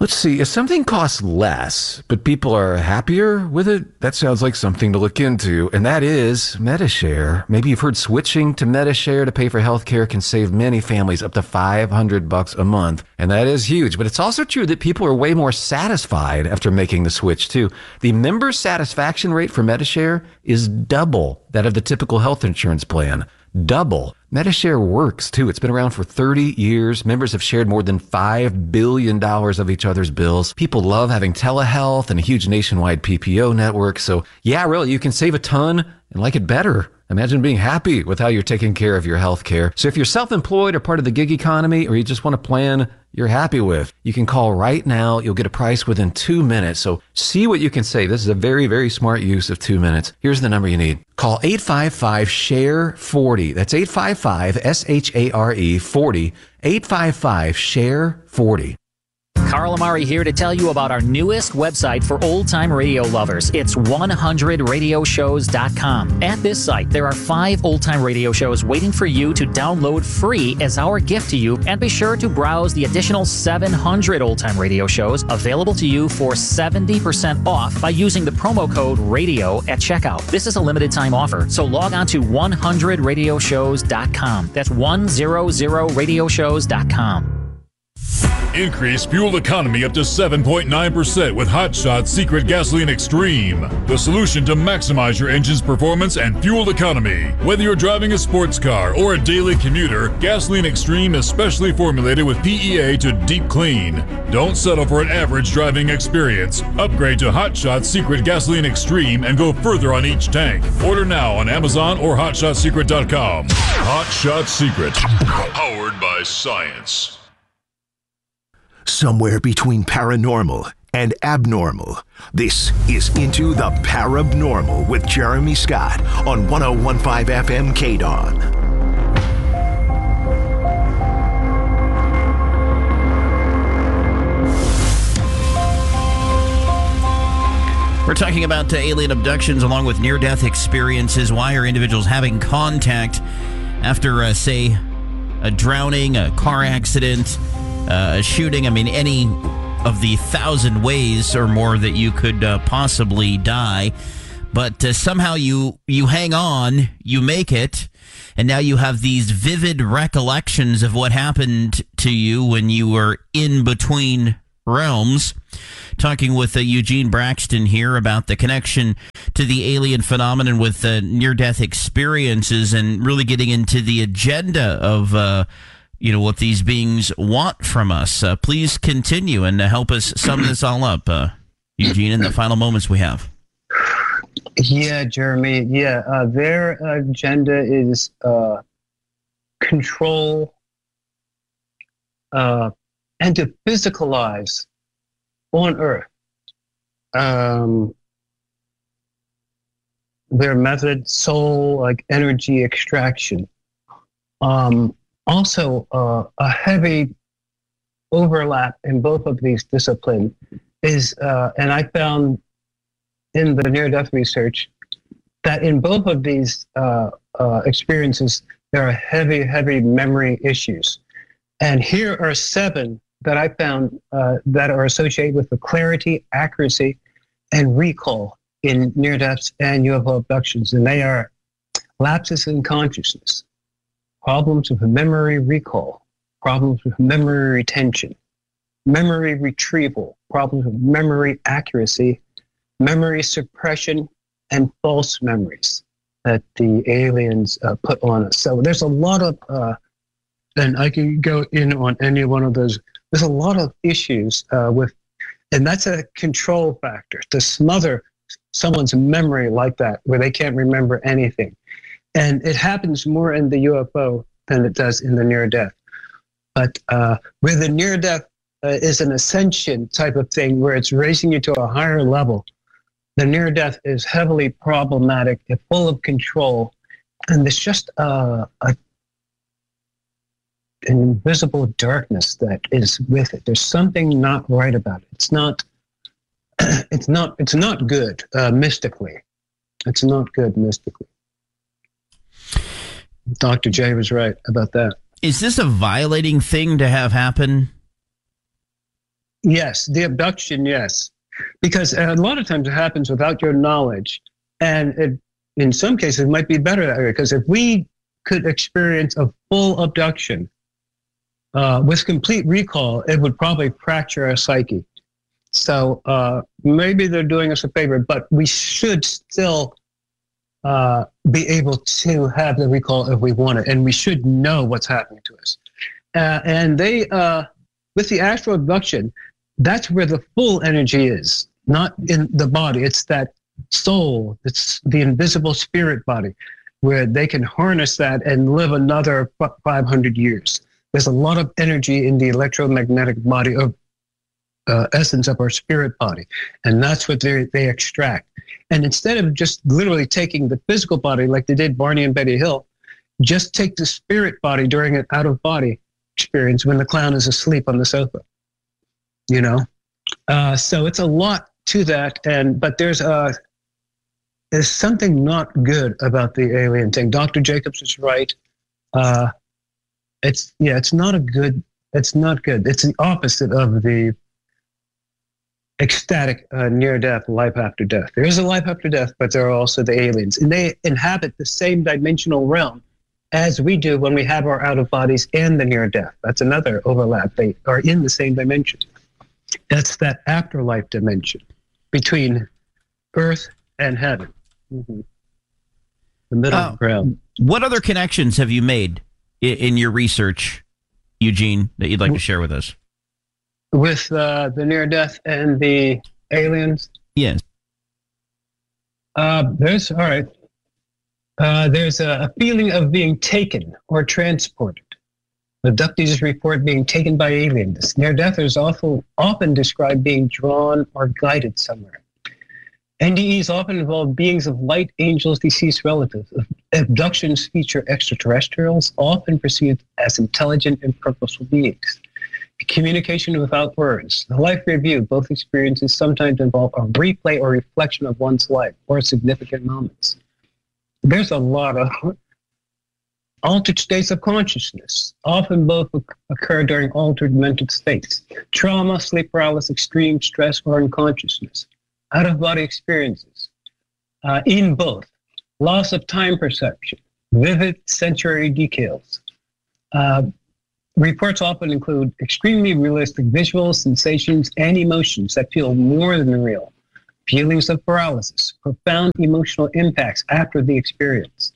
Let's see. If something costs less, but people are happier with it, that sounds like something to look into. And that is Medi-Share. Maybe you've heard switching to Medi-Share to pay for healthcare can save many families up to $500 a month. And that is huge. But it's also true that people are way more satisfied after making the switch, too. The member satisfaction rate for Medi-Share is double that of the typical health insurance plan. Double. Medi-Share works, too. It's been around for 30 years. Members have shared more than $5 billion of each other's bills. People love having telehealth and a huge nationwide PPO network. So, yeah, really, you can save a ton and like it better. Imagine being happy with how you're taking care of your health care. So if you're self-employed or part of the gig economy, or you just want a plan you're happy with, you can call right now. You'll get a price within 2 minutes. So see what you can save. This is a very, very smart use of 2 minutes. Here's the number you need. Call 855-SHARE-40. That's 855-SHARE-40. 855-SHARE-40. Carl Amari here to tell you about our newest website for old-time radio lovers. It's 100radioshows.com. At this site, there are 5 old-time radio shows waiting for you to download free as our gift to you, and be sure to browse the additional 700 old-time radio shows available to you for 70% off by using the promo code RADIO at checkout. This is a limited-time offer, so log on to 100radioshows.com. That's 100radioshows.com. Increase fuel economy up to 7.9% with Hot Shot Secret Gasoline Extreme. The solution to maximize your engine's performance and fuel economy. Whether you're driving a sports car or a daily commuter, Gasoline Extreme is specially formulated with PEA to deep clean. Don't settle for an average driving experience. Upgrade to Hot Shot Secret Gasoline Extreme and go further on each tank. Order now on Amazon or HotShotSecret.com. Hot Shot Secret. Powered by science. Somewhere between paranormal and abnormal, this is Into the Parabnormal with Jeremy Scott on 101.5 FM KDON. We're talking about alien abductions along with near-death experiences. Why are individuals having contact after, say, a drowning, a car accident, a shooting? I mean, any of the 1,000 ways or more that you could possibly die. But somehow you hang on, you make it, and now you have these vivid recollections of what happened to you when you were in between realms. Talking with Eugene Braxton here about the connection to the alien phenomenon with near-death experiences, and really getting into the agenda of what these beings want from us. Please continue and help us sum this all up, Eugene, in the final moments we have. Yeah, Jeremy. Yeah, their agenda is control and to physicalize on Earth. Their method, soul, like energy extraction. Also, a heavy overlap in both of these disciplines is, and I found in the near-death research that in both of these experiences, there are heavy memory issues. And here are 7 that I found that are associated with the clarity, accuracy, and recall in near-deaths and UFO abductions. And they are lapses in consciousness, problems with memory recall, problems with memory retention, memory retrieval, problems with memory accuracy, memory suppression, and false memories that the aliens put on us. So there's a lot of, and I can go in on any one of those. There's a lot of issues with, and that's a control factor, to smother someone's memory like that, where they can't remember anything. And it happens more in the UFO than it does in the near-death. But where the near-death is an ascension type of thing, where it's raising you to a higher level, the near-death is heavily problematic, it's full of control, and there's just an invisible darkness that is with it. There's something not right about it. It's not good mystically. It's not good mystically. Dr. J was right about that. Is this a violating thing to have happen? Yes, the abduction, yes. Because a lot of times it happens without your knowledge. And in some cases, it might be better that way. Because if we could experience a full abduction with complete recall, it would probably fracture our psyche. So maybe they're doing us a favor, but we should still be able to have the recall if we want it. And we should know what's happening to us. And they, with the astral abduction, that's where the full energy is, not in the body. It's that soul, it's the invisible spirit body, where they can harness that and live another 500 years. There's a lot of energy in the electromagnetic body of essence of our spirit body, and that's what they extract. And instead of just literally taking the physical body like they did Barney and Betty Hill, just take the spirit body during an out-of-body experience when the clown is asleep on the sofa. So it's a lot to that, but there's something not good about the alien thing. Dr. Jacobs is right. It's not good. It's the opposite of the ecstatic near-death life after death. There is a life after death, but there are also the aliens, and they inhabit the same dimensional realm as we do when we have our out-of-bodies and the near-death. That's another overlap. They are in the same dimension. That's that afterlife dimension between earth and heaven. Mm-hmm. The middle ground. What other connections have you made in your research, Eugene, that you'd like to share with us? With the near-death and the aliens? Yes. There's a feeling of being taken or transported. Abductees report being taken by aliens. Near-deathers often describe being drawn or guided somewhere. NDEs often involve beings of light, angels, deceased relatives. Abductions feature extraterrestrials, often perceived as intelligent and purposeful beings. Communication without words. The life review, both experiences sometimes involve a replay or reflection of one's life or significant moments. There's a lot of altered states of consciousness. Often both occur during altered mental states. Trauma, sleep paralysis, extreme stress, or unconsciousness. Out-of-body experiences. In both. Loss of time perception. Vivid sensory details. Reports often include extremely realistic visuals, sensations, and emotions that feel more than real. Feelings of paralysis. Profound emotional impacts after the experience.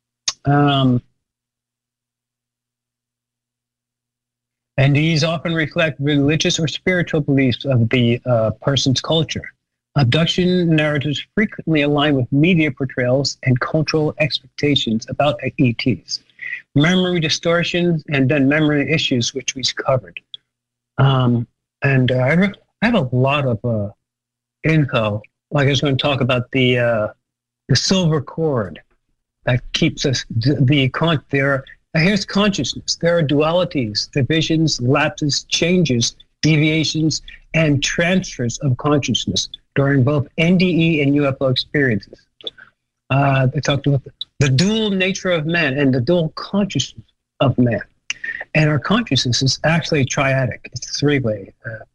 And these often reflect religious or spiritual beliefs of the person's culture. Abduction narratives frequently align with media portrayals and cultural expectations about ETs. Memory distortions and then memory issues, which we covered. I have a lot of info. Like I was going to talk about the silver cord that keeps us here's consciousness. There are dualities, divisions, lapses, changes, deviations, and transfers of consciousness during both NDE and UFO experiences. They talked about the dual nature of man and the dual consciousness of man. And our consciousness is actually triadic. It's three-way.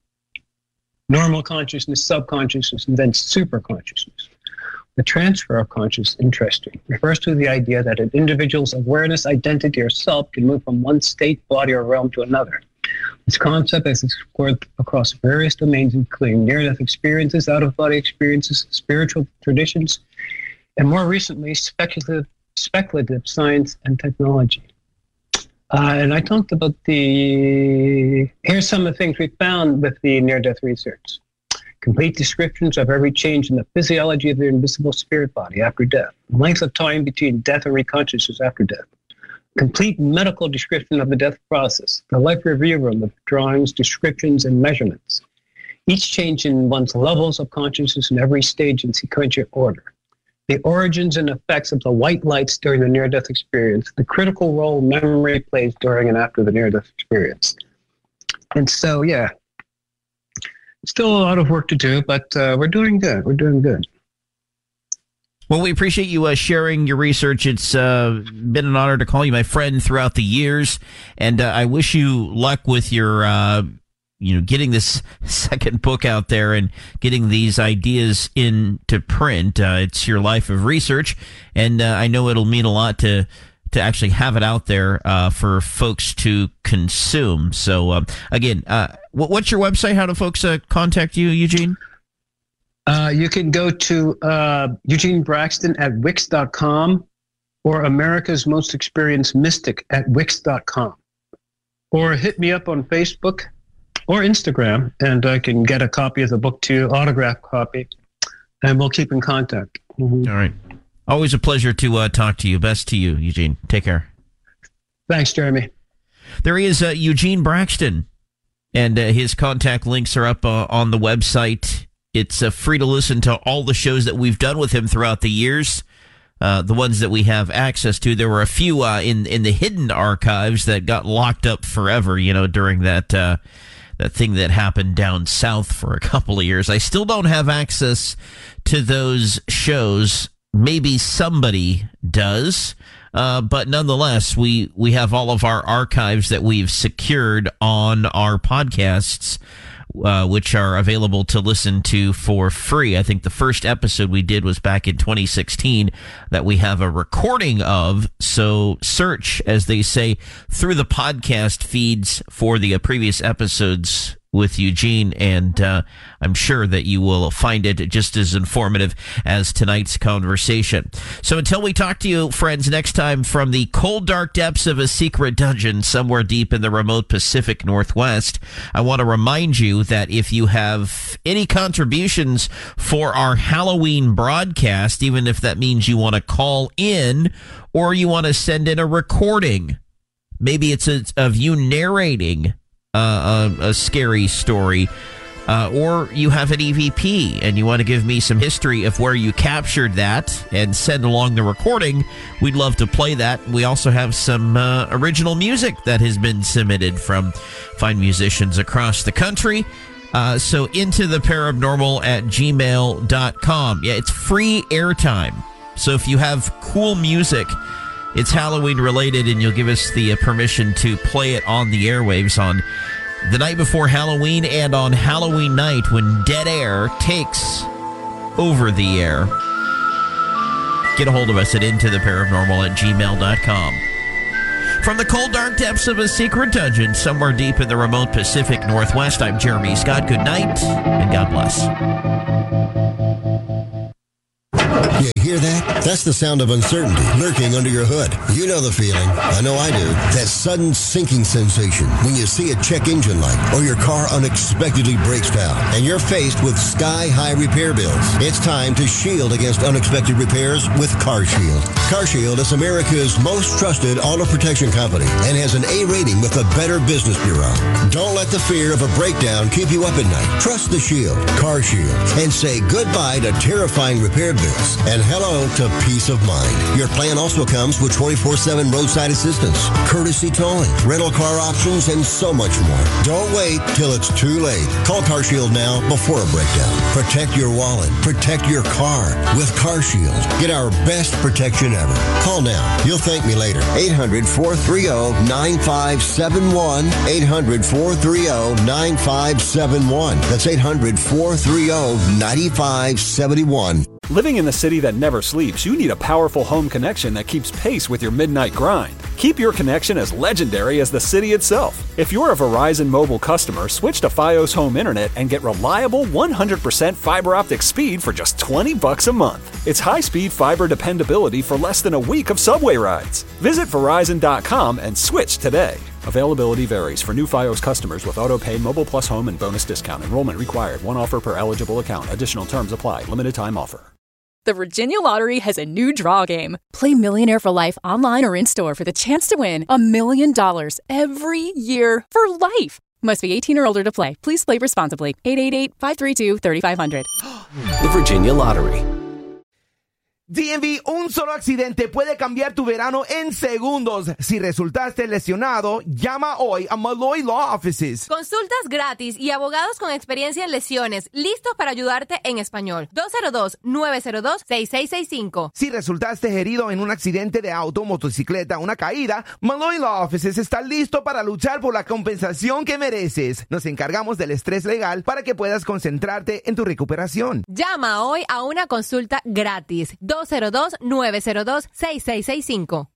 Normal consciousness, subconsciousness, and then super consciousness. The transfer of consciousness, interesting, refers to the idea that an individual's awareness, identity, or self can move from one state, body, or realm to another. This concept is explored across various domains, including near-death experiences, out-of-body experiences, spiritual traditions, and more recently, speculative science and technology. And I talked about here's some of the things we found with the near-death research. Complete descriptions of every change in the physiology of the invisible spirit body after death. Length of time between death and reconsciousness after death. Complete medical description of the death process. The life review room with drawings, descriptions, and measurements. Each change in one's levels of consciousness in every stage in sequential order. The origins and effects of the white lights during the near-death experience. The critical role memory plays during and after the near-death experience. And so, yeah. Still a lot of work to do, but we're doing good. We're doing good. Well, we appreciate you sharing your research. It's been an honor to call you my friend throughout the years, and I wish you luck with your getting this second book out there and getting these ideas into print. It's your life of research, and I know it'll mean a lot to actually have it out there for folks to consume. So, again, what's your website? How do folks contact you, Eugene? You can go to Eugene Braxton at Wix.com or America's Most Experienced Mystic at Wix.com. Or hit me up on Facebook or Instagram, and I can get a copy of the book to you, autographed copy, and we'll keep in contact. Mm-hmm. All right. Always a pleasure to talk to you. Best to you, Eugene. Take care. Thanks, Jeremy. There he is, Eugene Braxton, and his contact links are up on the website. It's free to listen to all the shows that we've done with him throughout the years. The ones that we have access to. There were a few in the hidden archives that got locked up forever, during that thing that happened down south for a couple of years. I still don't have access to those shows. Maybe somebody does. But nonetheless, we have all of our archives that we've secured on our podcasts, which are available to listen to for free. I think the first episode we did was back in 2016 that we have a recording of. So search, as they say, through the podcast feeds for the previous episodes with Eugene, and I'm sure that you will find it just as informative as tonight's conversation. So until we talk to you, friends, next time from the cold, dark depths of a secret dungeon somewhere deep in the remote Pacific Northwest, I want to remind you that if you have any contributions for our Halloween broadcast, even if that means you want to call in or you want to send in a recording, maybe it's of you narrating a scary story, or you have an EVP and you want to give me some history of where you captured that and send along the recording, we'd love to play that. We also have some original music that has been submitted from fine musicians across the country. So into the paranormal at gmail.com. Yeah, it's free airtime. So if you have cool music, it's Halloween related, and you'll give us the permission to play it on the airwaves on the night before Halloween and on Halloween night when dead air takes over the air. Get a hold of us at intotheparanormal at gmail.com. From the cold, dark depths of a secret dungeon somewhere deep in the remote Pacific Northwest, I'm Jeremy Scott. Good night, and God bless. You hear that? That's the sound of uncertainty lurking under your hood. You know the feeling. I know I do. That sudden sinking sensation when you see a check engine light or your car unexpectedly breaks down and you're faced with sky-high repair bills. It's time to shield against unexpected repairs with CarShield. CarShield is America's most trusted auto protection company and has an A rating with the Better Business Bureau. Don't let the fear of a breakdown keep you up at night. Trust the Shield, CarShield, and say goodbye to terrifying repair bills and hello to peace of mind. Your plan also comes with 24/7 roadside assistance, courtesy towing, rental car options, and so much more. Don't wait till it's too late. Call CarShield now before a breakdown. Protect your wallet. Protect your car with CarShield. Get our best protection ever. Call now. You'll thank me later. 800-430-9571. 800-430-9571. That's 800-430-9571. Living in the city that never sleeps, you need a powerful home connection that keeps pace with your midnight grind. Keep your connection as legendary as the city itself. If you're a Verizon mobile customer, switch to Fios Home Internet and get reliable 100% fiber optic speed for just $20 a month. It's high-speed fiber dependability for less than a week of subway rides. Visit Verizon.com and switch today. Availability varies for new Fios customers with auto-pay, Mobile Plus Home, and bonus discount. Enrollment required. One offer per eligible account. Additional terms apply. Limited time offer. The Virginia Lottery has a new draw game. Play Millionaire for Life online or in-store for the chance to win $1 million every year for life. Must be 18 or older to play. Please play responsibly. 888-532-3500. The Virginia Lottery. DMV, un solo accidente puede cambiar tu verano en segundos. Si resultaste lesionado, llama hoy a Malloy Law Offices. Consultas gratis y abogados con experiencia en lesiones, listos para ayudarte en español. 202-902-6665. Si resultaste herido en un accidente de auto, motocicleta, una caída, Malloy Law Offices está listo para luchar por la compensación que mereces. Nos encargamos del estrés legal para que puedas concentrarte en tu recuperación. Llama hoy a una consulta gratis. 202-902-6665.